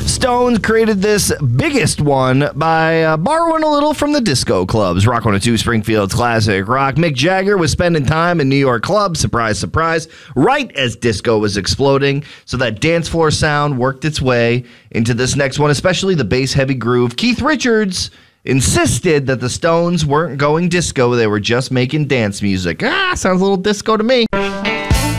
Stones created this biggest one by borrowing a little from the disco clubs. Rock 102 Springfield's classic rock. Mick Jagger was spending time in New York clubs, surprise, surprise, right as disco was exploding. So that dance floor sound worked its way into this next one, especially the bass-heavy groove. Keith Richards insisted that the Stones weren't going disco. They were just making dance music. Sounds a little disco to me.